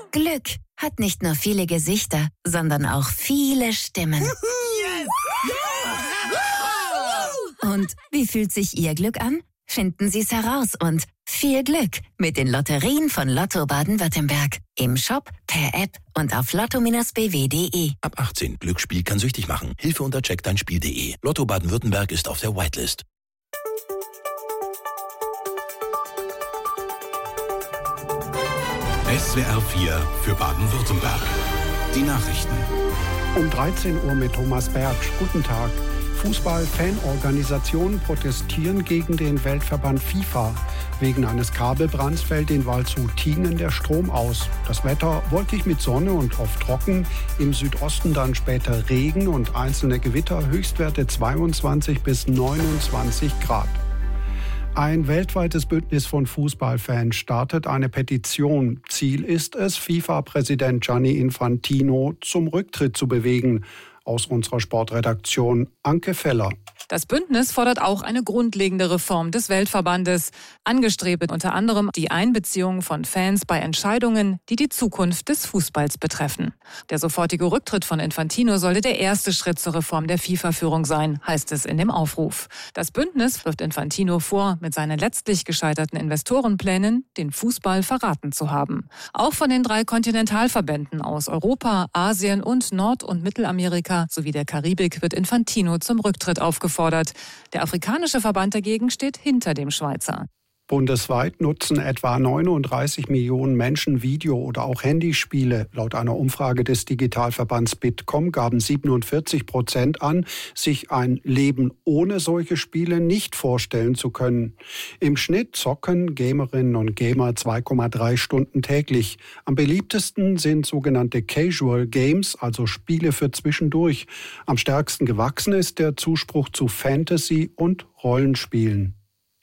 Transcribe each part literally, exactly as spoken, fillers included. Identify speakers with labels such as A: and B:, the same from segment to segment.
A: Glück hat nicht nur viele Gesichter, sondern auch viele Stimmen.
B: Yes!
A: Ja! Und wie fühlt sich Ihr Glück an? Finden Sie es heraus und viel Glück mit den Lotterien von Lotto Baden-Württemberg. Im Shop, per App und auf lotto Bindestrich b w punkt d e.
C: Ab achtzehn. Glücksspiel kann süchtig machen. Hilfe unter check dein spiel punkt d e. Lotto Baden-Württemberg ist auf der Whitelist.
D: S W R vier für Baden-Württemberg. Die Nachrichten.
E: Um dreizehn Uhr mit Thomas Bertsch. Guten Tag. Fußball-Fanorganisationen protestieren gegen den Weltverband FIFA. Wegen eines Kabelbrands fällt in Waldshut-Tiengen der Strom aus. Das Wetter wolkig mit Sonne und oft trocken. Im Südosten dann später Regen und einzelne Gewitter. Höchstwerte zweiundzwanzig bis neunundzwanzig Grad. Ein weltweites Bündnis von Fußballfans startet eine Petition. Ziel ist es, FIFA-Präsident Gianni Infantino zum Rücktritt zu bewegen. Aus unserer Sportredaktion Anke Feller.
F: Das Bündnis fordert auch eine grundlegende Reform des Weltverbandes. Angestrebt wird unter anderem die Einbeziehung von Fans bei Entscheidungen, die die Zukunft des Fußballs betreffen. Der sofortige Rücktritt von Infantino sollte der erste Schritt zur Reform der FIFA-Führung sein, heißt es in dem Aufruf. Das Bündnis wirft Infantino vor, mit seinen letztlich gescheiterten Investorenplänen den Fußball verraten zu haben. Auch von den drei Kontinentalverbänden aus Europa, Asien und Nord- und Mittelamerika sowie der Karibik wird Infantino zum Rücktritt aufgefordert. Der afrikanische Verband dagegen steht hinter dem Schweizer.
E: Bundesweit nutzen etwa neununddreißig Millionen Menschen Video- oder auch Handyspiele. Laut einer Umfrage des Digitalverbands Bitkom gaben siebenundvierzig Prozent an, sich ein Leben ohne solche Spiele nicht vorstellen zu können. Im Schnitt zocken Gamerinnen und Gamer zwei Komma drei Stunden täglich. Am beliebtesten sind sogenannte Casual Games, also Spiele für zwischendurch. Am stärksten gewachsen ist der Zuspruch zu Fantasy- und Rollenspielen.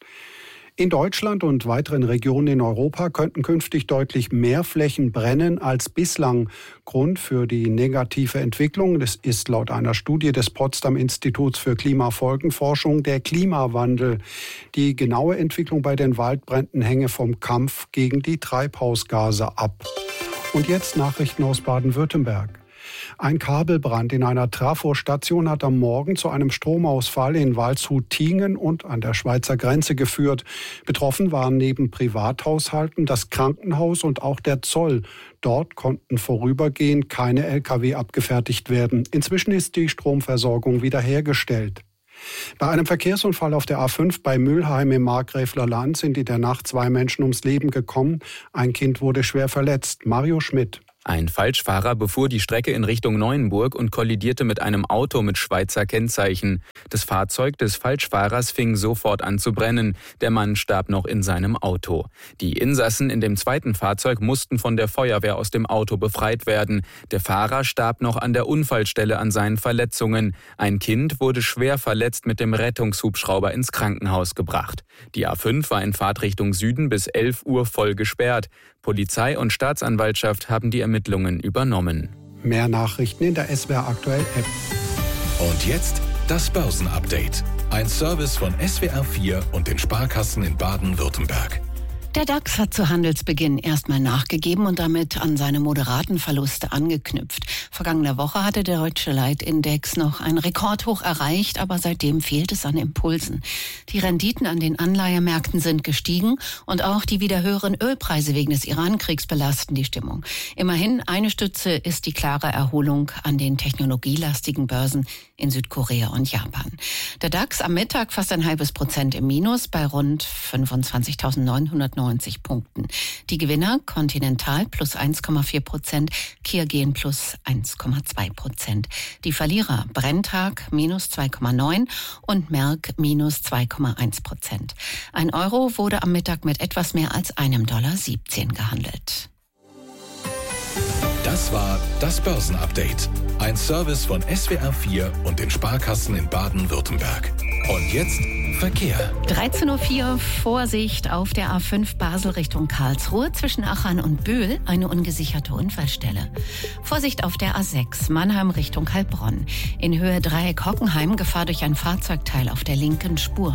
E: In Deutschland und weiteren Regionen in Europa könnten künftig deutlich mehr Flächen brennen als bislang. Grund für die negative Entwicklung, das ist laut einer Studie des Potsdam Instituts für Klimafolgenforschung der Klimawandel. Die genaue Entwicklung bei den Waldbränden hänge vom Kampf gegen die Treibhausgase ab. Und jetzt Nachrichten aus Baden-Württemberg. Ein Kabelbrand in einer Trafostation hat am Morgen zu einem Stromausfall in Waldshut-Tiengen und an der Schweizer Grenze geführt. Betroffen waren neben Privathaushalten das Krankenhaus und auch der Zoll. Dort konnten vorübergehend keine L K W abgefertigt werden. Inzwischen ist die Stromversorgung wiederhergestellt. Bei einem Verkehrsunfall auf der A fünf bei Mülheim im Markgräfler Land sind in der Nacht zwei Menschen ums Leben gekommen. Ein Kind wurde schwer verletzt. Mario Schmidt.
G: Ein Falschfahrer befuhr die Strecke in Richtung Neuenburg und kollidierte mit einem Auto mit Schweizer Kennzeichen. Das Fahrzeug des Falschfahrers fing sofort an zu brennen. Der Mann starb noch in seinem Auto. Die Insassen in dem zweiten Fahrzeug mussten von der Feuerwehr aus dem Auto befreit werden. Der Fahrer starb noch an der Unfallstelle an seinen Verletzungen. Ein Kind wurde schwer verletzt mit dem Rettungshubschrauber ins Krankenhaus gebracht. Die A fünf war in Fahrtrichtung Süden bis elf Uhr voll gesperrt. Polizei und Staatsanwaltschaft haben die Ermittlungen übernommen.
E: Mehr Nachrichten in der S W R Aktuell App.
D: Und jetzt das Börsenupdate. Ein Service von S W R vier und den Sparkassen in Baden-Württemberg.
H: Der DAX hat zu Handelsbeginn erstmal nachgegeben und damit an seine moderaten Verluste angeknüpft. Vergangene Woche hatte der deutsche Leitindex noch ein Rekordhoch erreicht, aber seitdem fehlt es an Impulsen. Die Renditen an den Anleihemärkten sind gestiegen und auch die wieder höheren Ölpreise wegen des Iran-Kriegs belasten die Stimmung. Immerhin eine Stütze ist die klare Erholung an den technologielastigen Börsen in Südkorea und Japan. Der DAX am Mittag fast ein halbes Prozent im Minus bei rund fünfundzwanzigtausendneunhundertneunzig Punkten. Die Gewinner Continental plus eins Komma vier Prozent, Kirgen plus eins Komma zwei Prozent. Die Verlierer Brenntag minus zwei Komma neun und Merck minus zwei Komma eins Prozent. Ein Euro wurde am Mittag mit etwas mehr als einem Dollar siebzehn gehandelt.
D: Das war das Börsenupdate. Ein Service von S W R vier und den Sparkassen in Baden-Württemberg. Und jetzt Verkehr.
H: dreizehn Uhr vier, Vorsicht auf der A fünf Basel Richtung Karlsruhe zwischen Achern und Bühl, eine ungesicherte Unfallstelle. Vorsicht auf der A sechs Mannheim Richtung Heilbronn. In Höhe Dreieck Hockenheim Gefahr durch ein Fahrzeugteil auf der linken Spur.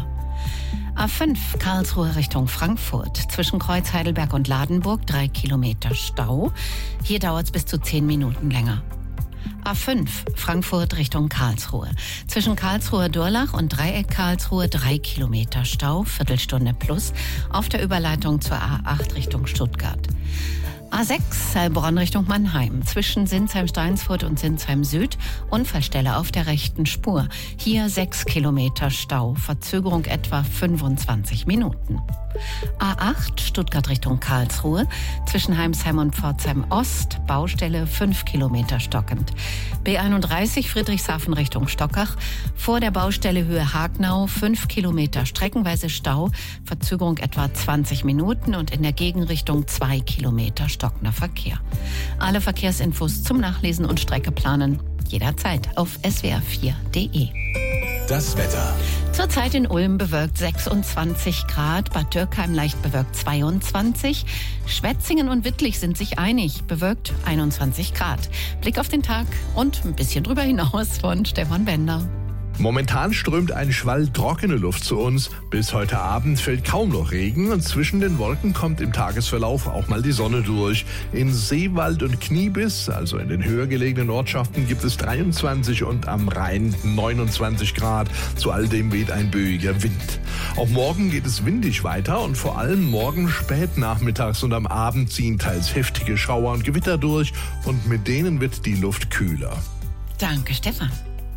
H: A fünf Karlsruhe Richtung Frankfurt. Zwischen Kreuz Heidelberg und Ladenburg drei Kilometer Stau. Hier dauert es bis zu zehn Minuten länger. A fünf Frankfurt Richtung Karlsruhe. Zwischen Karlsruher Durlach und Dreieck Karlsruhe drei Kilometer Stau, Viertelstunde plus, auf der Überleitung zur A acht Richtung Stuttgart. A sechs Heilbronn Richtung Mannheim. Zwischen Sinsheim-Steinsfurt und Sinsheim Süd Unfallstelle auf der rechten Spur. Hier sechs Kilometer Stau, Verzögerung etwa fünfundzwanzig Minuten. A acht Stuttgart Richtung Karlsruhe. Zwischen Heimsheim und Pforzheim Ost Baustelle fünf Kilometer stockend. B einunddreißig Friedrichshafen Richtung Stockach. Vor der Baustelle Höhe Hagnau fünf Kilometer streckenweise Stau, Verzögerung etwa zwanzig Minuten und in der Gegenrichtung zwei Kilometer stockender Verkehr. Alle Verkehrsinfos zum Nachlesen und Strecke planen jederzeit auf s w r vier punkt d e.
D: Das Wetter.
H: Zurzeit in Ulm bewölkt sechsundzwanzig Grad, Bad Dürkheim leicht bewölkt zweiundzwanzig, Schwetzingen und Wittlich sind sich einig, bewölkt einundzwanzig Grad. Blick auf den Tag und ein bisschen drüber hinaus von Stefan Bender.
B: Momentan strömt ein Schwall trockene Luft zu uns. Bis heute Abend fällt kaum noch Regen und zwischen den Wolken kommt im Tagesverlauf auch mal die Sonne durch. In Seewald und Kniebiss, also in den höher gelegenen Ortschaften, gibt es dreiundzwanzig und am Rhein neunundzwanzig Grad. Zu all dem weht ein böiger Wind. Auch morgen geht es windig weiter und vor allem morgen spät nachmittags und am Abend ziehen teils heftige Schauer und Gewitter durch und mit denen wird die Luft kühler.
H: Danke, Stefan.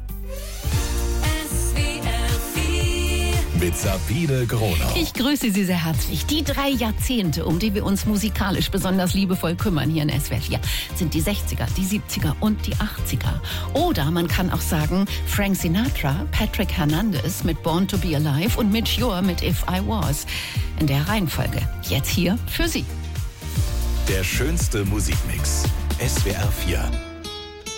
D: Mit Sabine Gronau.
H: Ich grüße Sie sehr herzlich. Die drei Jahrzehnte, um die wir uns musikalisch besonders liebevoll kümmern hier in S W R vier, sind die sechziger, die siebziger und die achtziger. Oder man kann auch sagen, Frank Sinatra, Patrick Hernandez mit Born to be Alive und Mitch Ure mit If I Was. In der Reihenfolge. Jetzt hier für Sie.
D: Der schönste Musikmix. S W R vier.